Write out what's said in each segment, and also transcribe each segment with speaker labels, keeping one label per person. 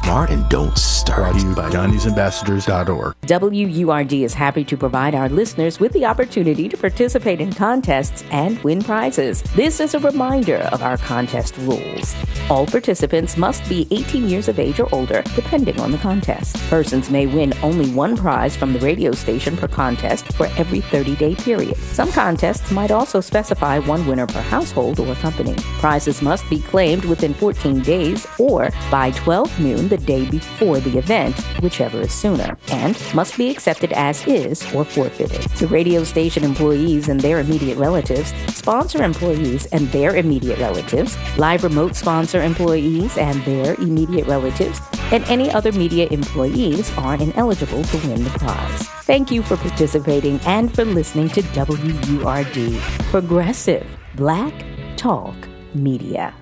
Speaker 1: smart and don't start.
Speaker 2: Brought to you by Gandhi'sAmbassadors.org.
Speaker 3: WURD is happy to provide our listeners with the opportunity to participate in contests and win prizes. This is a reminder of our contest rules. All participants must be 18 years of age or older, depending on the contest. Persons may win only one prize from the radio station per contest for every 30-day period. Some contests might also specify one winner per household or company. Prizes must be claimed within 14 days or by 12 noon the day before the event, whichever is sooner, and must be accepted as is or forfeited. The radio station employees and their immediate relatives, sponsor employees and their immediate relatives, live remote sponsor employees and their immediate relatives, and any other media employees are ineligible to win the prize. Thank you for participating and for listening to WURD, Progressive Black Talk Media.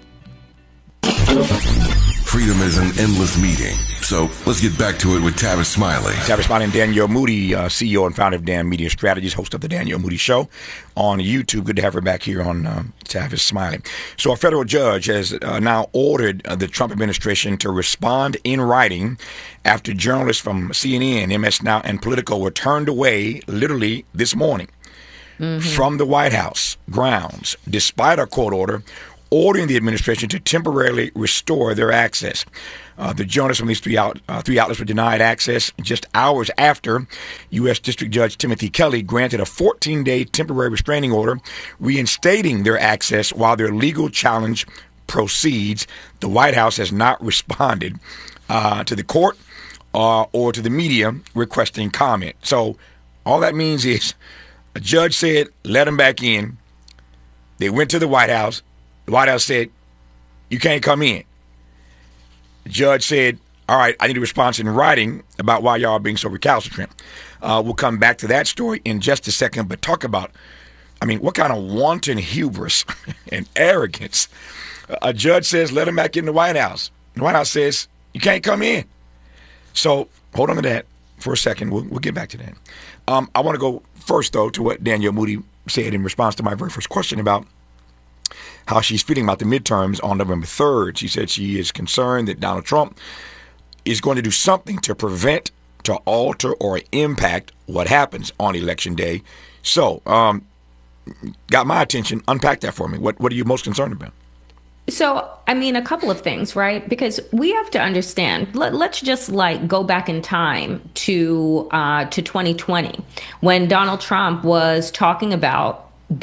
Speaker 4: Freedom is an endless meeting. So let's get back to it with Tavis Smiley.
Speaker 5: Tavis Smiley and Danielle Moody, CEO and founder of Dan Media Strategies, host of the Danielle Moody Show on YouTube. Good to have her back here on Tavis Smiley. So a federal judge has now ordered the Trump administration to respond in writing after journalists from CNN, MS Now, and Politico were turned away literally this morning from the White House grounds, despite a court order ordering the administration to temporarily restore their access. The journalists from these three outlets were denied access just hours after U.S. District Judge Timothy Kelly granted a 14-day temporary restraining order reinstating their access while their legal challenge proceeds. The White House has not responded to the court or to the media requesting comment. So all that means is a judge said, let them back in. They went to the White House. The White House said, you can't come in. The judge said, all right, I need a response in writing about why y'all are being so recalcitrant. We'll come back to that story in just a second, but talk about, what kind of wanton hubris and arrogance. A judge says, let him back in the White House. The White House says, you can't come in. So hold on to that for a second. We'll get back to that. I want to go first, though, to what Danielle Moody said in response to my very first question about how she's feeling about the midterms on November 3rd. She said she is concerned that Donald Trump is going to do something to prevent, to alter, or impact what happens on Election Day. So, got my attention. Unpack that for me. What are you most concerned about?
Speaker 6: So, a couple of things, right? Because we have to understand, let's just go back in time to 2020 when Donald Trump was talking about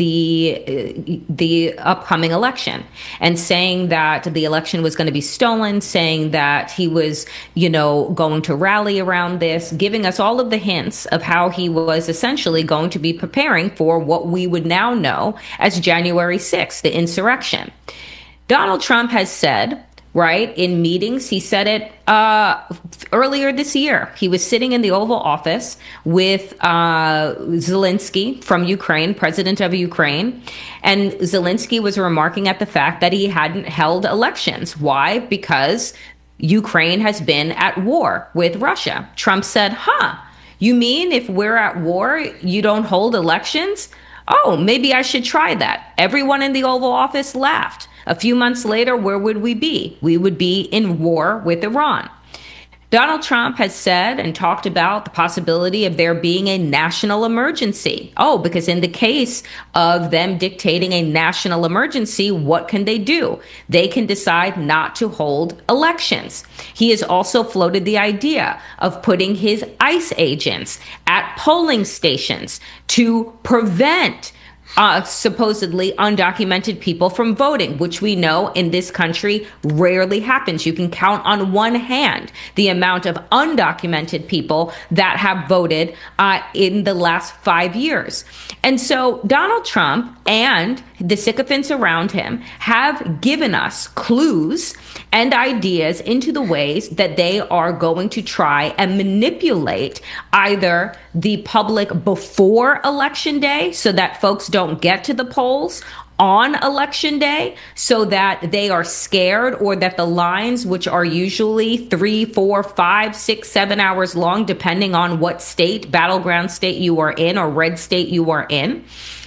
Speaker 6: the upcoming election and saying that the election was going to be stolen, saying that he was, going to rally around this, giving us all of the hints of how he was essentially going to be preparing for what we would now know as January 6th, the insurrection. Donald Trump has said, right, in meetings, he said it earlier this year. He was sitting in the Oval Office with Zelensky from Ukraine, president of Ukraine, and Zelensky was remarking at the fact that he hadn't held elections. Why? Because Ukraine has been at war with Russia. Trump said, you mean if we're at war, you don't hold elections? Oh, maybe I should try that. Everyone in the Oval Office laughed. A few months later, where would we be? We would be in war with Iran. Donald Trump has said and talked about the possibility of there being a national emergency. Oh, because in the case of them dictating a national emergency, what can they do? They can decide not to hold elections. He has also floated the idea of putting his ICE agents at polling stations to prevent supposedly undocumented people from voting, which we know in this country rarely happens. You can count on one hand the amount of undocumented people that have voted in the last 5 years. And so Donald Trump and the sycophants around him have given us clues and ideas into the ways that they are going to try and manipulate either the public before Election Day so that folks don't get to the polls on Election Day, so that they are scared, or that the lines, which are usually 3, 4, 5, 6, 7 hours long, depending on what state, battleground state you are in or red state you are in,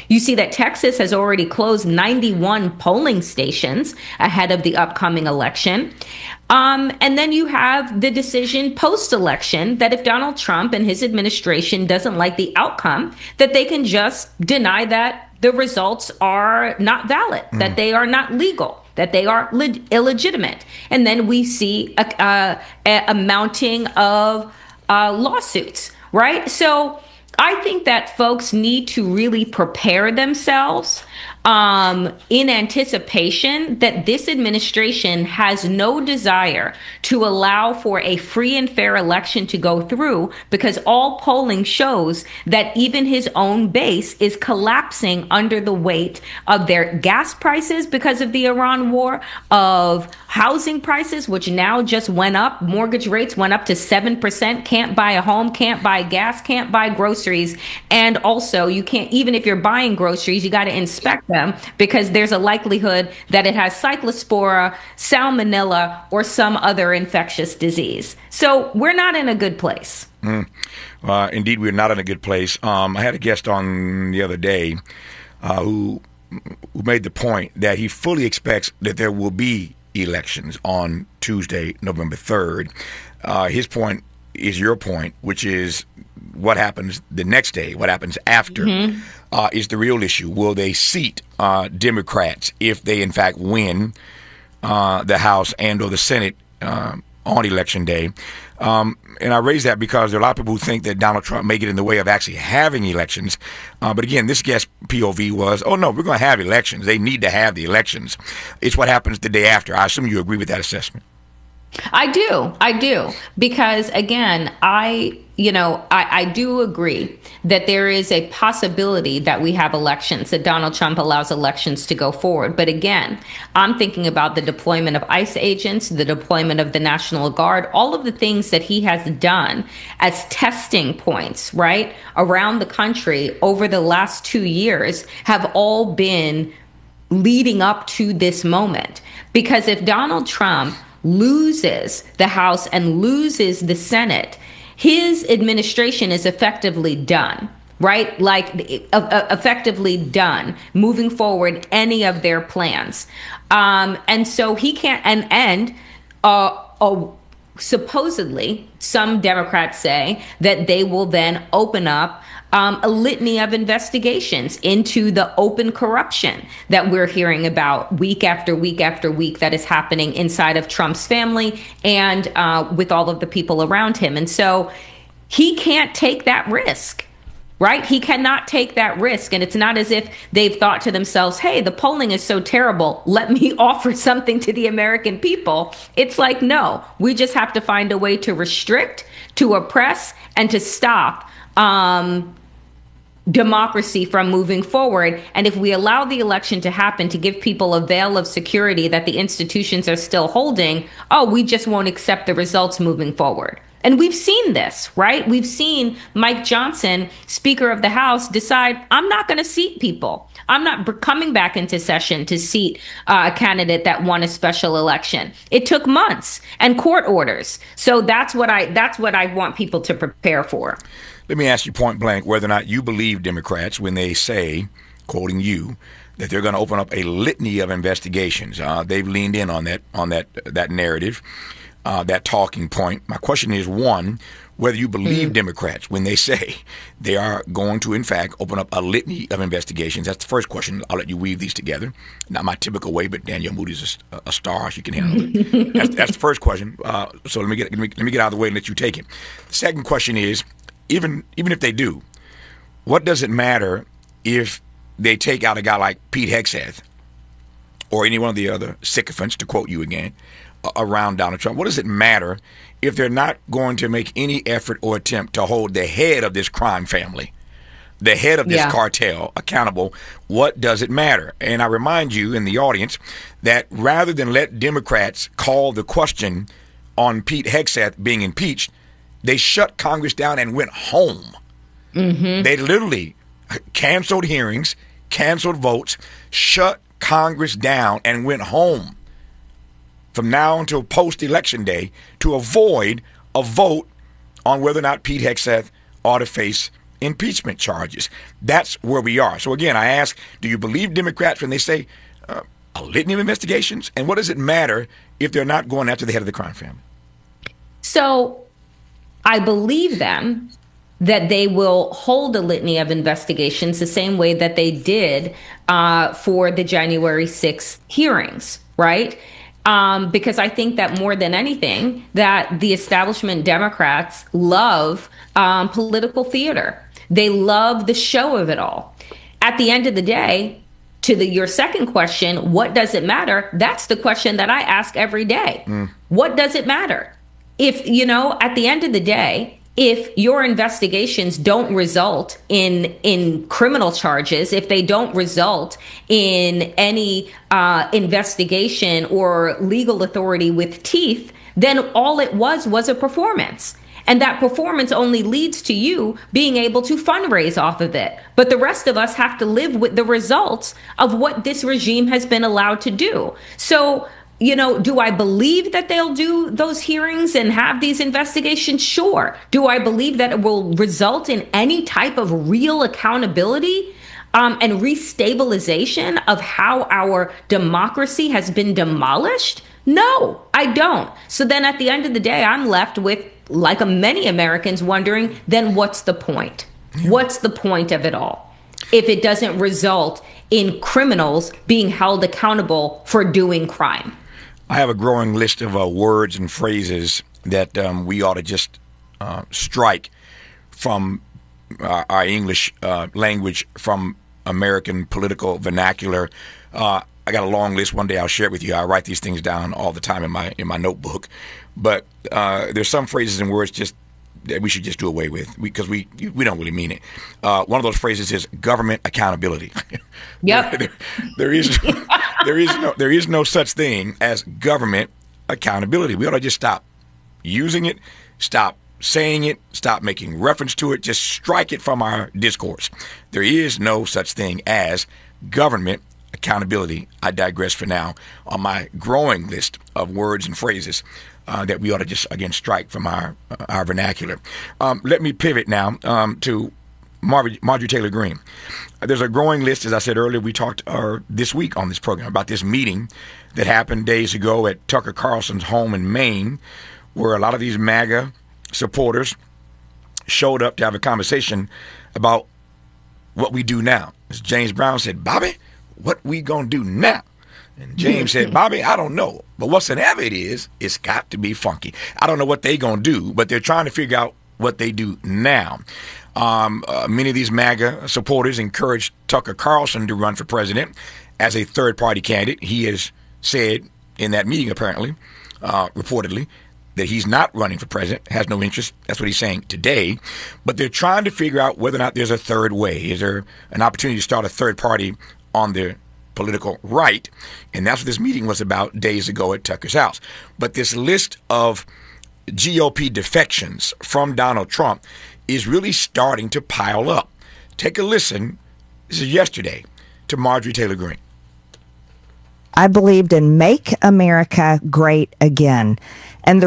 Speaker 6: You see that Texas has already closed 91 polling stations ahead of the upcoming election. And then you have the decision post-election that if Donald Trump and his administration doesn't like the outcome, that they can just deny that the results are not valid, that they are not legal, that they are illegitimate. And then we see a mounting of lawsuits, right? So I think that folks need to really prepare themselves in anticipation that this administration has no desire to allow for a free and fair election to go through, because all polling shows that even his own base is collapsing under the weight of their gas prices because of the Iran war, of housing prices, which now just went up. Mortgage rates went up to 7%. Can't buy a home, can't buy gas, can't buy groceries. And also, you can't, even if you're buying groceries, you got to inspect them because there's a likelihood that it has cyclospora, salmonella, or some other infectious disease. So we're not in a good place.
Speaker 5: Indeed, we're not in a good place. I had a guest on the other day who made the point that he fully expects that there will be elections on Tuesday, November 3rd. His point is your point, which is what happens the next day, what happens after, is the real issue. Will they seat Democrats if they, in fact, win the House and or the Senate on Election Day? And I raise that because there are a lot of people who think that Donald Trump may get in the way of actually having elections. But again, this guest POV was, oh, no, we're going to have elections. They need to have the elections. It's what happens the day after. I assume you agree with that assessment.
Speaker 6: I do. Because again, I do agree that there is a possibility that we have elections, that Donald Trump allows elections to go forward. But again, I'm thinking about the deployment of ICE agents, the deployment of the National Guard, all of the things that he has done as testing points, right, around the country over the last 2 years have all been leading up to this moment. Because if Donald Trump loses the House and loses the Senate, his administration is effectively done, right? Like effectively done moving forward any of their plans. And so he can't, and supposedly some Democrats say that they will then open up a litany of investigations into the open corruption that we're hearing about week after week after week that is happening inside of Trump's family and with all of the people around him. And so he can't take that risk, right? He cannot take that risk. And it's not as if they've thought to themselves, hey, the polling is so terrible, let me offer something to the American people. It's like, no, we just have to find a way to restrict, to oppress, and to stop democracy from moving forward. And if we allow the election to happen to give people a veil of security that the institutions are still holding, we just won't accept the results moving forward. And we've seen this, right? We've seen Mike Johnson, Speaker of the House, decide, I'm not going to seat people. I'm not coming back into session to seat a candidate that won a special election. It took months and court orders. So that's what I want people to prepare for.
Speaker 5: Let me ask you point blank whether or not you believe Democrats when they say, quoting you, that they're going to open up a litany of investigations. They've leaned in on that narrative, that talking point. My question is, one, whether you believe Democrats when they say they are going to, in fact, open up a litany of investigations. That's the first question. I'll let you weave these together. Not my typical way, but Danielle Moody's a star. She can handle it. That's the first question. So let me get out of the way and let you take it. The second question is, even if they do, what does it matter if they take out a guy like Pete Hegseth or any one of the other sycophants, to quote you again, around Donald Trump? What does it matter if they're not going to make any effort or attempt to hold the head of this crime family, the head of this cartel, accountable? What does it matter? And I remind you in the audience that rather than let Democrats call the question on Pete Hegseth being impeached, they shut Congress down and went home. They literally canceled hearings, canceled votes, shut Congress down and went home from now until post-election day to avoid a vote on whether or not Pete Hegseth ought to face impeachment charges. That's where we are. So again, I ask, do you believe Democrats when they say a litany of investigations? And what does it matter if they're not going after the head of the crime family?
Speaker 6: So I believe them that they will hold a litany of investigations the same way that they did for the January 6th hearings, right? Because I think that more than anything, that the establishment Democrats love political theater. They love the show of it all. At the end of the day, your second question, what does it matter? That's the question that I ask every day. What does it matter? If, at the end of the day, if your investigations don't result in criminal charges, if they don't result in any investigation or legal authority with teeth, then all it was a performance. And that performance only leads to you being able to fundraise off of it. But the rest of us have to live with the results of what this regime has been allowed to do. So, do I believe that they'll do those hearings and have these investigations? Sure. Do I believe that it will result in any type of real accountability and restabilization of how our democracy has been demolished? No, I don't. So then at the end of the day, I'm left with, like many Americans, wondering, then what's the point? What's the point of it all if it doesn't result in criminals being held accountable for doing crime?
Speaker 5: I have a growing list of words and phrases that we ought to just strike from our English language, from American political vernacular. I got a long list. One day I'll share it with you. I write these things down all the time in my notebook. But there's some phrases and words just that we should just do away with because we don't really mean it. One of those phrases is government accountability.
Speaker 6: Yep.
Speaker 5: There is no such thing as government accountability. We ought to just stop using it, stop saying it, stop making reference to it, just strike it from our discourse. There is no such thing as government accountability. I digress for now on my growing list of words and phrases that we ought to just, again, strike from our vernacular. Let me pivot now to Marjorie Taylor Greene. There's a growing list, as I said earlier, we talked this week on this program about this meeting that happened days ago at Tucker Carlson's home in Maine, where a lot of these MAGA supporters showed up to have a conversation about what we do now. As James Brown said, Bobby, what we gonna do now? And James said, Bobby, I don't know. But whatsoever it is, it's got to be funky. I don't know what they gonna do, but they're trying to figure out what they do now. Many of these MAGA supporters encouraged Tucker Carlson to run for president as a third-party candidate. He has said in that meeting, apparently, reportedly, that he's not running for president, has no interest. That's what he's saying today. But they're trying to figure out whether or not there's a third way. Is there an opportunity to start a third party on the political right? And that's what this meeting was about days ago at Tucker's house. But this list of GOP defections from Donald Trump is really starting to pile up. Take a listen, this is yesterday, to Marjorie Taylor Greene.
Speaker 1: I believed in Make America Great Again. And the